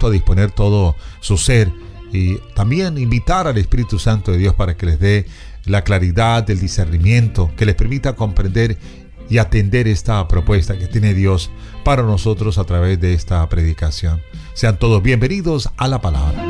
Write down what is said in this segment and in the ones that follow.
dispuesto a disponer todo su ser y también invitar al Espíritu Santo de Dios para que les dé la claridad, el discernimiento, que les permita comprender y atender esta propuesta que tiene Dios para nosotros a través de esta predicación. Sean todos bienvenidos a la palabra.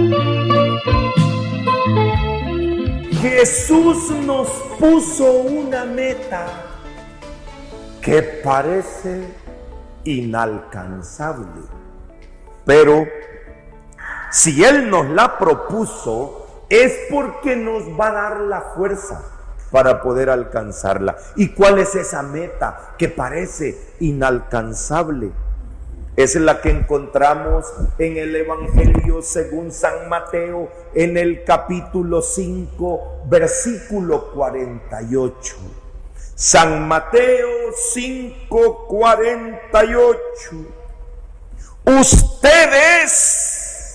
Jesús nos puso una meta que parece inalcanzable, pero si Él nos la propuso es porque nos va a dar la fuerza para poder alcanzarla. ¿Y cuál es esa meta que parece inalcanzable? Es la que encontramos en el Evangelio según San Mateo, en el capítulo 5, versículo 48. San Mateo 5, 48. Ustedes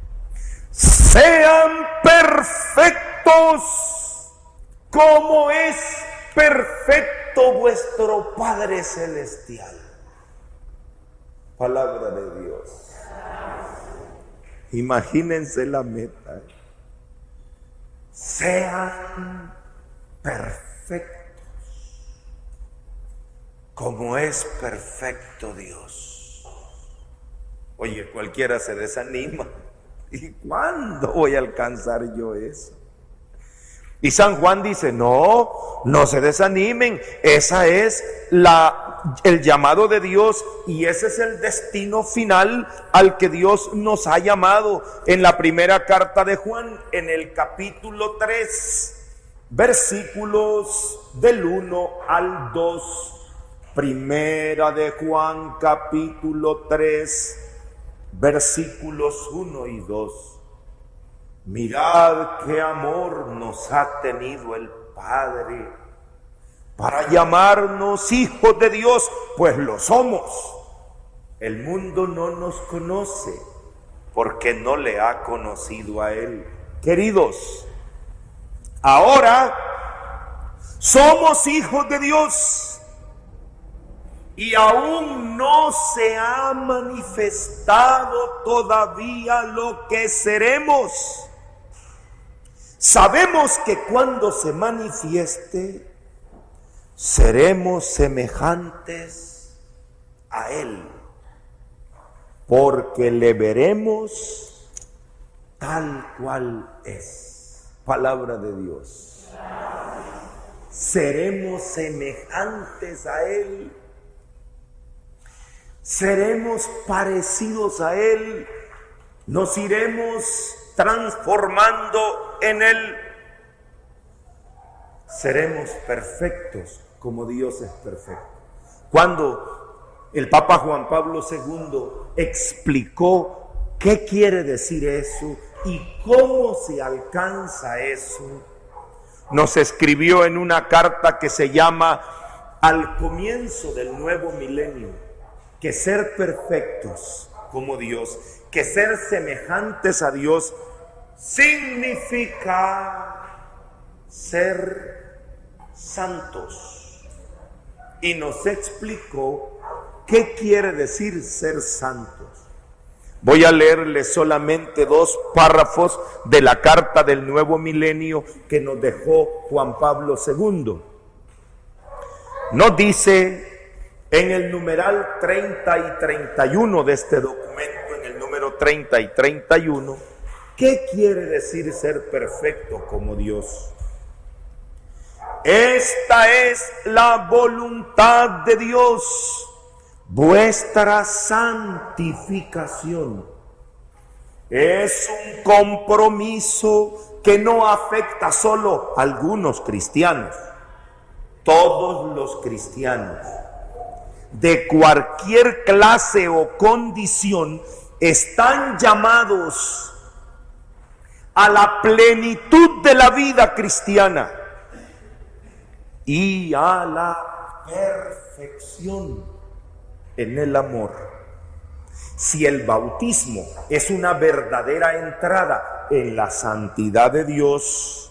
sean perfectos como es perfecto vuestro Padre Celestial. Palabra de Dios. Imagínense la meta. Sean perfectos como es perfecto Dios. Oye, cualquiera se desanima. ¿Y cuándo voy a alcanzar yo eso? Y San Juan dice, no se desanimen. Esa es el llamado de Dios y ese es el destino final al que Dios nos ha llamado. En la primera carta de Juan, en el capítulo 3, versículos del 1 al 2. Primera de Juan, capítulo 3, versículos 1 y 2. Mirad qué amor nos ha tenido el Padre para llamarnos hijos de Dios, pues lo somos. El mundo no nos conoce porque no le ha conocido a Él. Queridos, ahora somos hijos de Dios y aún no se ha manifestado todavía lo que seremos. Sabemos que cuando se manifieste, seremos semejantes a Él, porque le veremos tal cual es. Palabra de Dios. Seremos semejantes a Él, seremos parecidos a Él, nos iremos transformando en Él. Seremos perfectos como Dios es perfecto. Cuando el Papa Juan Pablo II explicó qué quiere decir eso y cómo se alcanza eso, nos escribió en una carta que se llama Al comienzo del nuevo milenio, que ser perfectos como Dios, que ser semejantes a Dios, significa ser santos. Y nos explicó qué quiere decir ser santos. Voy a leerles solamente 2 párrafos de la carta del nuevo milenio que nos dejó Juan Pablo II. Nos dice en el numeral 30 y 31 de este documento, en el número 30 y 31, ¿qué quiere decir ser perfecto como Dios? Esta es la voluntad de Dios, vuestra santificación. Es un compromiso que no afecta solo a algunos cristianos. Todos los cristianos de cualquier clase o condición están llamados a la plenitud de la vida cristiana y a la perfección en el amor. Si el bautismo es una verdadera entrada en la santidad de Dios,